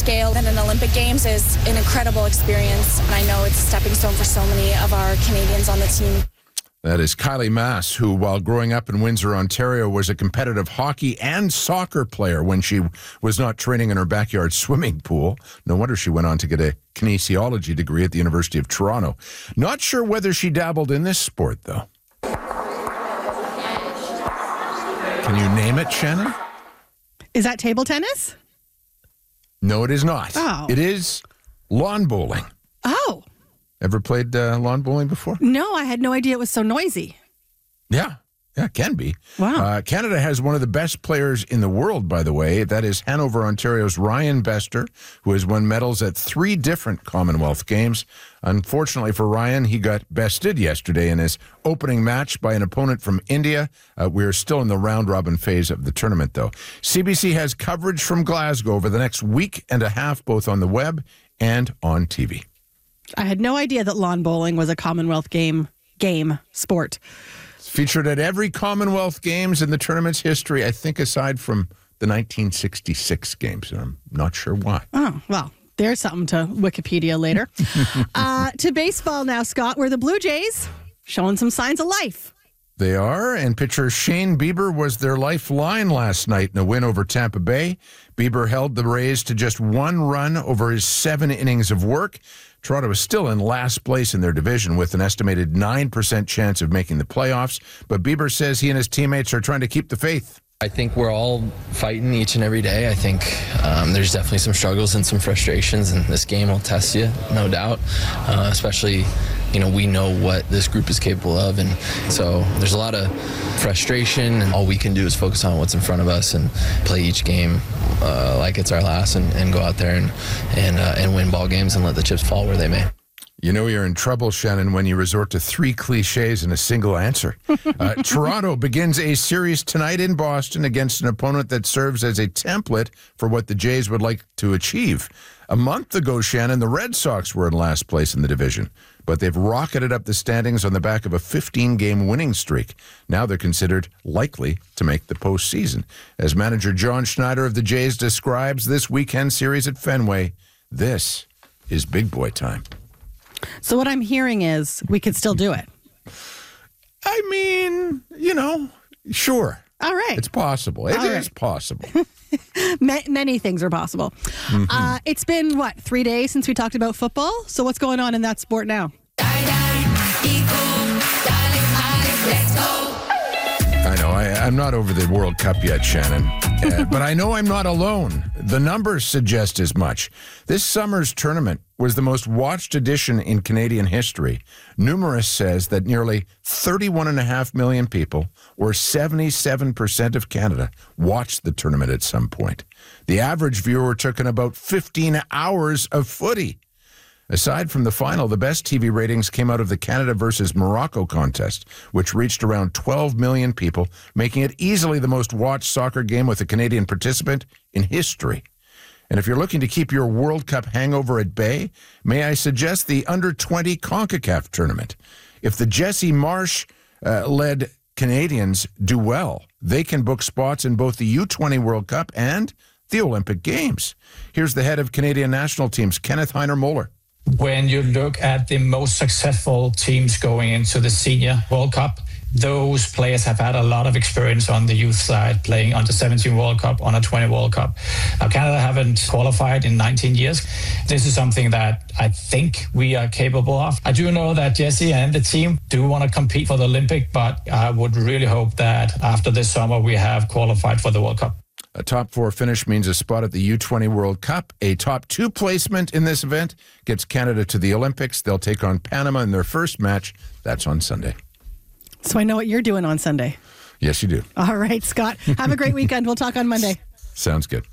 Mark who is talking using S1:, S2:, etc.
S1: scale in an Olympic Games is an incredible experience. And I know it's a stepping stone for so many of our Canadians on the team.
S2: That is Kylie Mass, who, while growing up in Windsor, Ontario, was a competitive hockey and soccer player when she was not training in her backyard swimming pool. No wonder she went on to get a kinesiology degree at the University of Toronto. Not sure whether she dabbled in this sport, though. Can you name it, Shannon?
S3: Is that table tennis?
S2: No, it is not.
S3: Oh.
S2: It is lawn bowling.
S3: Oh.
S2: Ever played lawn bowling before?
S3: No, I had no idea it was so noisy.
S2: Yeah, it can be.
S3: Wow.
S2: Canada has one of the best players in the world, by the way. That is Hanover, Ontario's Ryan Bester, who has won medals at 3 different Commonwealth Games. Unfortunately for Ryan, he got bested yesterday in his opening match by an opponent from India. We're still in the round-robin phase of the tournament, though. CBC has coverage from Glasgow over the next week and a half, both on the web and on TV.
S3: I had no idea that lawn bowling was a Commonwealth game sport.
S2: It's featured at every Commonwealth Games in the tournament's history, I think, aside from the 1966 games, and I'm not sure why.
S3: Oh, well, there's something to Wikipedia later. To baseball now, Scott, where the Blue Jays showing some signs of life.
S2: They are, and pitcher Shane Bieber was their lifeline last night in a win over Tampa Bay. Bieber held the Rays to just 1 run over his 7 innings of work. Toronto is still in last place in their division with an estimated 9% chance of making the playoffs, but Bieber says he and his teammates are trying to keep the faith.
S4: I think we're all fighting each and every day. I think there's definitely some struggles and some frustrations, and this game will test you, no doubt, especially, we know what this group is capable of, and so there's a lot of frustration, and all we can do is focus on what's in front of us and play each game like it's our last, and go out there and win ball games and let the chips fall where they may.
S2: You know you're in trouble, Shannon, when you resort to 3 cliches in a single answer. Toronto begins a series tonight in Boston against an opponent that serves as a template for what the Jays would like to achieve. A month ago, Shannon, the Red Sox were in last place in the division, but they've rocketed up the standings on the back of a 15-game winning streak. Now they're considered likely to make the postseason. As manager John Schneider of the Jays describes this weekend series at Fenway, this is big boy time.
S3: So what I'm hearing is we could still do it.
S2: I mean, sure.
S3: All right.
S2: It's possible. It is possible.
S3: Many things are possible. Mm-hmm. It's been, 3 days since we talked about football? So what's going on in that sport now?
S2: I know. I'm not over the World Cup yet, Shannon. But I know I'm not alone. The numbers suggest as much. This summer's tournament was the most watched edition in Canadian history. Numerous says that nearly 31.5 million people, or 77% of Canada, watched the tournament at some point. The average viewer took in about 15 hours of footy. Aside from the final, the best TV ratings came out of the Canada versus Morocco contest, which reached around 12 million people, making it easily the most watched soccer game with a Canadian participant in history. And if you're looking to keep your World Cup hangover at bay, may I suggest the Under-20 CONCACAF tournament. If the Jesse Marsh-led Canadians do well, they can book spots in both the U20 World Cup and the Olympic Games. Here's the head of Canadian national teams, Kenneth Heiner-Moeller.
S5: When you look at the most successful teams going into the Senior World Cup, those players have had a lot of experience on the youth side, playing under 17 World Cup, under 20 World Cup. Now, Canada haven't qualified in 19 years. This is something that I think we are capable of. I do know that Jesse and the team do want to compete for the Olympic, but I would really hope that after this summer we have qualified for the World Cup.
S2: A top 4 finish means a spot at the U20 World Cup. A top 2 placement in this event gets Canada to the Olympics. They'll take on Panama in their first match. That's on Sunday.
S3: So I know what you're doing on Sunday.
S2: Yes, you do.
S3: All right, Scott. Have a great weekend. We'll talk on Monday.
S2: Sounds good.